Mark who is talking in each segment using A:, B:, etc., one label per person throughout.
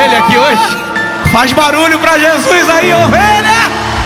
A: ovelha aqui hoje. Faz barulho pra Jesus aí, ovelha!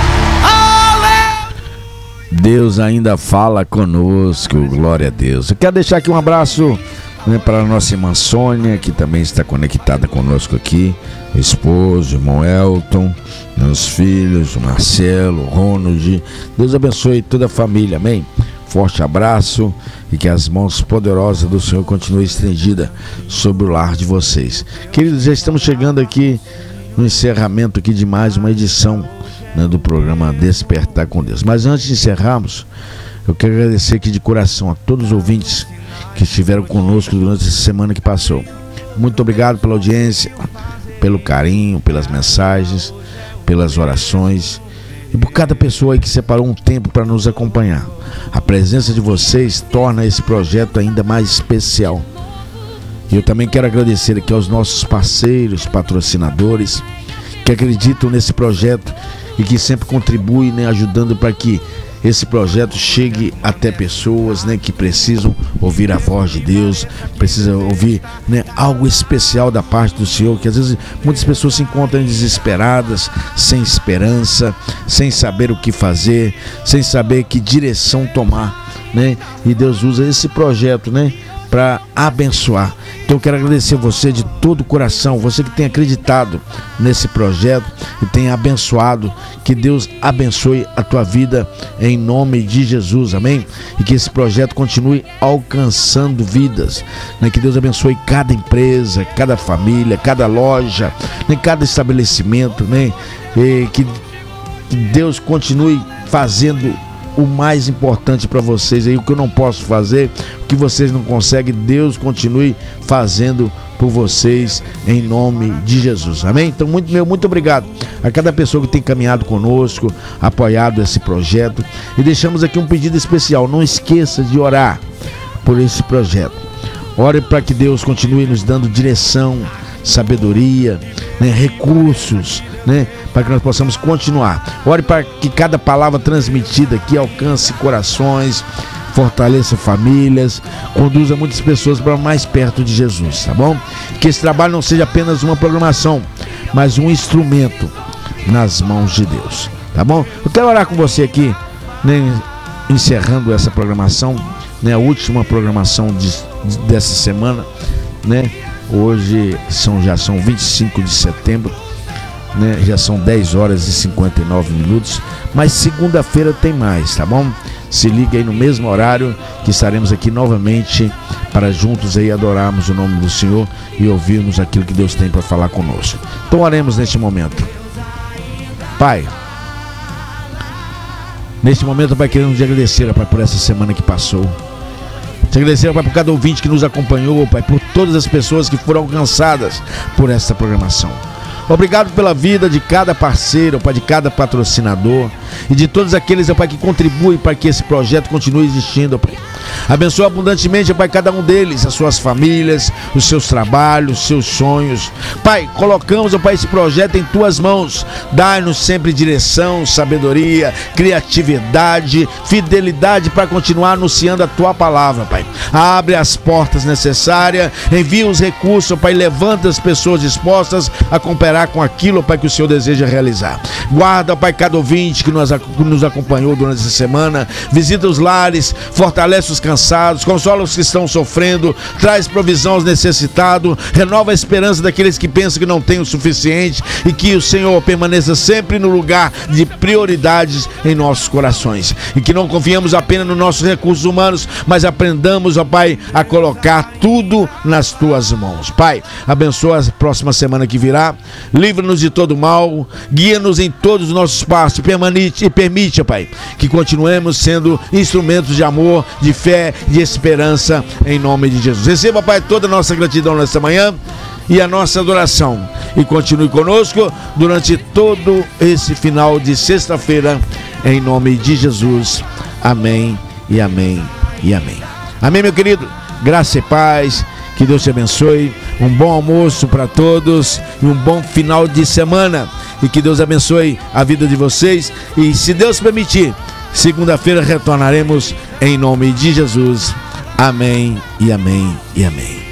B: Deus ainda fala conosco, glória a Deus. Eu quero deixar aqui um abraço, né, para a nossa irmã Sônia, que também está conectada conosco aqui, o esposo, o irmão Elton, meus filhos, o Marcelo, o Ronald. Deus abençoe toda a família, amém? Forte abraço e que as mãos poderosas do Senhor continuem estendidas sobre o lar de vocês. Queridos, já estamos chegando aqui no encerramento aqui de mais uma edição, né, do programa Despertar com Deus. Mas antes de encerrarmos, eu quero agradecer aqui de coração a todos os ouvintes que estiveram conosco durante essa semana que passou. Muito obrigado pela audiência, pelo carinho, pelas mensagens, pelas orações e por cada pessoa aí que separou um tempo para nos acompanhar. A presença de vocês torna esse projeto ainda mais especial. E eu também quero agradecer aqui aos nossos parceiros, patrocinadores que acreditam nesse projeto e que sempre contribuem, né, ajudando para que esse projeto chegue até pessoas, né, que precisam ouvir a voz de Deus, precisam ouvir, né, algo especial da parte do Senhor, que às vezes muitas pessoas se encontram desesperadas, sem esperança, sem saber o que fazer, sem saber que direção tomar, né? E Deus usa esse projeto, né, para abençoar. Então eu quero agradecer você de todo o coração, você que tem acreditado nesse projeto e tem abençoado. Que Deus abençoe a tua vida em nome de Jesus, amém? E que esse projeto continue alcançando vidas, né? Que Deus abençoe cada empresa, cada família, cada loja, né? Cada estabelecimento, né? E que Deus continue fazendo o mais importante para vocês aí, o que eu não posso fazer, o que vocês não conseguem, Deus continue fazendo por vocês em nome de Jesus, amém? Então muito obrigado a cada pessoa que tem caminhado conosco, apoiado esse projeto, e deixamos aqui um pedido especial: não esqueça de orar por esse projeto. Ore para que Deus continue nos dando direção, sabedoria, né, recursos, né, para que nós possamos continuar. Ore para que cada palavra transmitida aqui alcance corações, fortaleça famílias, conduza muitas pessoas para mais perto de Jesus, tá bom? Que esse trabalho não seja apenas uma programação, mas um instrumento nas mãos de Deus, tá bom? Eu quero orar com você aqui, né, encerrando essa programação, né, a última programação dessa semana, né? Hoje já são 25 de setembro, né? Já são 10 horas e 59 minutos, mas segunda-feira tem mais, tá bom? Se liga aí no mesmo horário que estaremos aqui novamente para juntos aí adorarmos o nome do Senhor e ouvirmos aquilo que Deus tem para falar conosco. Então oremos neste momento. Pai, neste momento, Pai, queremos te agradecer, Pai, por essa semana que passou. Te agradecer, Pai, por cada ouvinte que nos acompanhou, Pai, por todas as pessoas que foram alcançadas por esta programação. Obrigado pela vida de cada parceiro, Pai, de cada patrocinador e de todos aqueles, Pai, que contribuem para que esse projeto continue existindo, Pai. Abençoa abundantemente, Pai, cada um deles, as suas famílias, os seus trabalhos, os seus sonhos. Pai, colocamos, Pai, esse projeto em Tuas mãos. Dá-nos sempre direção, sabedoria, criatividade, fidelidade para continuar anunciando a Tua palavra, Pai. Abre as portas necessárias, envia os recursos, Pai, levanta as pessoas dispostas a cooperar com aquilo, Pai, que o Senhor deseja realizar. Guarda, Pai, cada ouvinte que nos acompanhou durante essa semana. Visita os lares, fortalece os cansados, consola os que estão sofrendo, traz provisão aos necessitados, renova a esperança daqueles que pensam que não têm o suficiente, e que o Senhor permaneça sempre no lugar de prioridades em nossos corações, e que não confiemos apenas nos nossos recursos humanos, mas aprendamos, ó Pai, a colocar tudo nas Tuas mãos. Pai, abençoa a próxima semana que virá, livra-nos de todo mal, guia-nos em todos os nossos passos e permite, ó Pai, que continuemos sendo instrumentos de amor, de fé, de esperança, em nome de Jesus. Receba, Pai, toda a nossa gratidão nesta manhã e a nossa adoração, e continue conosco durante todo esse final de sexta-feira, em nome de Jesus. Amém e amém e amém. Amém, meu querido. Graça e paz. Que Deus te abençoe. Um bom almoço para todos e um bom final de semana. E que Deus abençoe a vida de vocês. E se Deus permitir, segunda-feira retornaremos em nome de Jesus. Amém e amém e amém.